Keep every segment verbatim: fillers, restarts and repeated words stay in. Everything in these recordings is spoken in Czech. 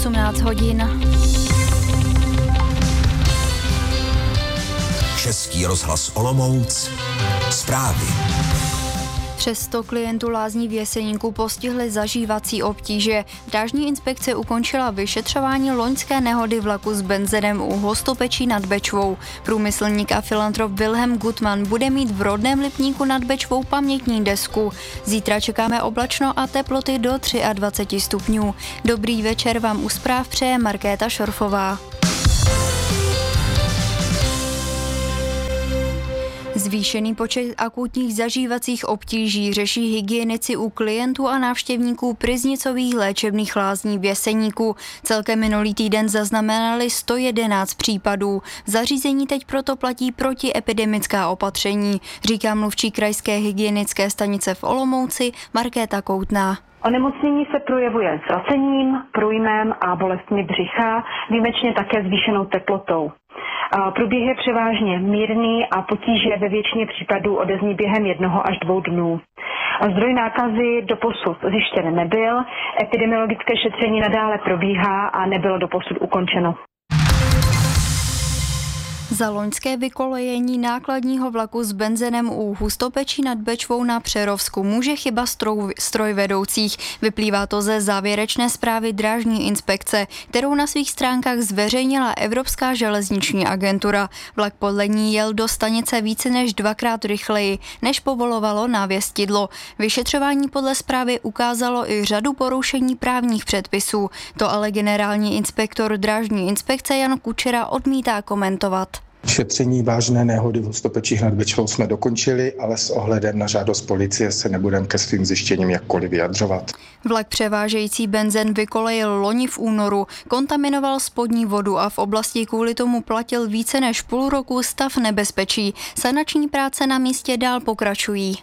osmnáct hodin. Český rozhlas Olomouc. Zprávy. Přes sto klientů lázní v Jeseníku postihly zažívací obtíže. Drážní inspekce ukončila vyšetřování loňské nehody vlaku s benzinem u Hostopečí nad Bečvou. Průmyslník a filantrop Wilhelm Gutmann bude mít v rodném Lipníku nad Bečvou pamětní desku. Zítra čekáme oblačno a teploty do dvacet tři stupňů. Dobrý večer vám u zpráv přeje Markéta Šorfová. Zvýšený počet akutních zažívacích obtíží řeší hygienici u klientů a návštěvníků Pryznicových léčebných lázní v Jeseníku. Celkem minulý týden zaznamenali sto jedenáct případů. V zařízení teď proto platí protiepidemická opatření, říká mluvčí krajské hygienické stanice v Olomouci Markéta Koutná. Onemocnění se projevuje zracením, průjmem a bolestmi břicha, výjimečně také zvýšenou teplotou. Průběh je převážně mírný a potíže ve většině případů odezní během jednoho až dvou dnů. Zdroj nákazy doposud zjištěn nebyl, epidemiologické šetření nadále probíhá a nebylo doposud ukončeno. Za loňské vykolejení nákladního vlaku s benzinem u Hustopečí nad Bečvou na Přerovsku může chyba stroj, strojvedoucích. Vyplývá to ze závěrečné zprávy drážní inspekce, kterou na svých stránkách zveřejnila Evropská železniční agentura. Vlak podle ní jel do stanice více než dvakrát rychleji, než povolovalo návěstidlo. Vyšetřování podle zprávy ukázalo i řadu porušení právních předpisů. To ale generální inspektor drážní inspekce Jan Kučera odmítá komentovat. Šetření vážné nehody v Hustopečích nad Bečvou jsme dokončili, ale s ohledem na žádost policie se nebudeme ke svým zjištěním jakkoliv vyjadřovat. Vlak převážející benzen vykolejil loni v únoru, kontaminoval spodní vodu a v oblasti kvůli tomu platil více než půl roku stav nebezpečí. Sanační práce na místě dál pokračují.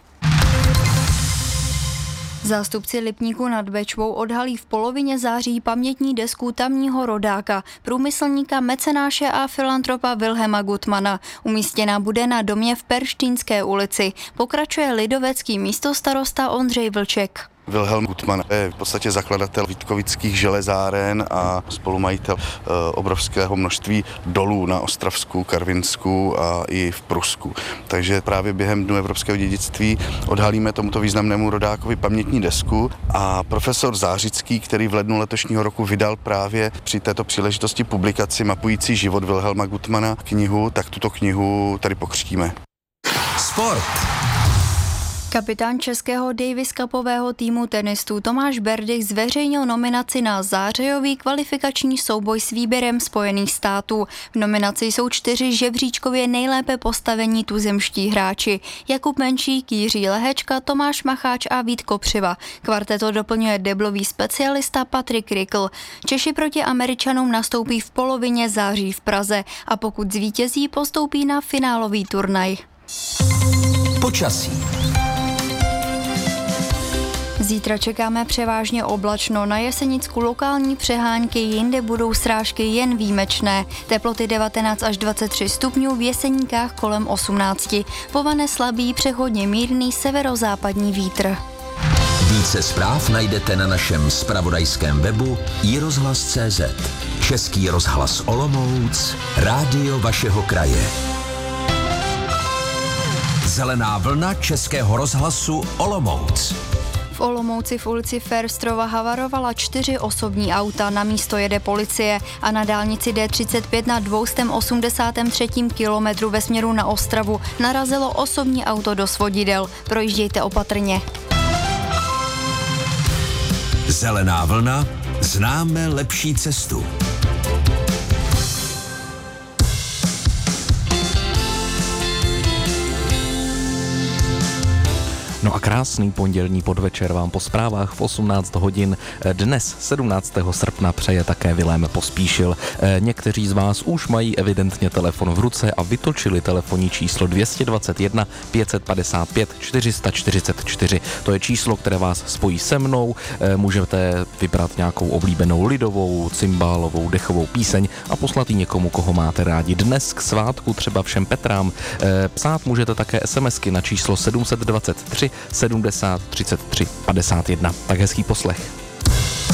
Zástupci Lipníku nad Bečvou odhalí v polovině září pamětní desku tamního rodáka, průmyslníka, mecenáše a filantropa Wilhelma Gutmanna. Umístěná bude na domě v Perštínské ulici. Pokračuje lidovecký místostarosta Ondřej Vlček. Wilhelm Gutmann je v podstatě zakladatel Vítkovických železáren a spolumajitel e, obrovského množství dolů na Ostravsku, Karvinsku a i v Prusku. Takže právě během Dnu evropského dědictví odhalíme tomuto významnému rodákovi pamětní desku a profesor Zářický, který v lednu letošního roku vydal právě při této příležitosti publikaci mapující život Wilhelma Gutmanna knihu, tak tuto knihu tady pokřtíme. Sport. Kapitán českého Davis Cupového týmu tenistů Tomáš Berdych zveřejnil nominaci na zářijový kvalifikační souboj s výběrem Spojených států. V nominaci jsou čtyři žebříčkově nejlépe postavení tuzemští hráči: Jakub Menšík, Jiří Lehečka, Tomáš Macháč a Vít Kopřiva. Kvarteto doplňuje deblový specialista Patrik Rikl. Češi proti Američanům nastoupí v polovině září v Praze a pokud zvítězí, postoupí na finálový turnaj. Počasí. Zítra čekáme převážně oblačno, na Jesenicku lokální přehánky, jinde budou srážky jen výjimečné. Teploty devatenáct až dvacet tři stupňů, v Jeseníkách kolem osmnáct. Povane slabý, přechodně mírný severozápadní vítr. Více zpráv najdete na našem zpravodajském webu i rozhlas tečka cé zet. Český rozhlas Olomouc, rádio vašeho kraje. Zelená vlna Českého rozhlasu Olomouc. V Olomouci v ulici Ferstrova havarovala čtyři osobní auta, na místo jede policie a na dálnici D třicet pět na dvě stě osmdesát tři kilometru ve směru na Ostravu narazilo osobní auto do svodidel. Projíždějte opatrně. Zelená vlna, známe lepší cestu. No a krásný pondělní podvečer vám po zprávách v osmnáct hodin dnes sedmnáctého srpna přeje také Vilém Pospíšil. Někteří z vás už mají evidentně telefon v ruce a vytočili telefonní číslo dvě stě dvacet jedna pět set padesát pět čtyři sta čtyřicet čtyři. To je číslo, které vás spojí se mnou. Můžete vybrat nějakou oblíbenou lidovou, cymbálovou, dechovou píseň a poslat ji někomu, koho máte rádi. Dnes k svátku třeba všem Petrám. Psát můžete také SMSky na číslo sedm set dvacet tři sedmdesát třicet tři padesát jedna. Tak hezký poslech.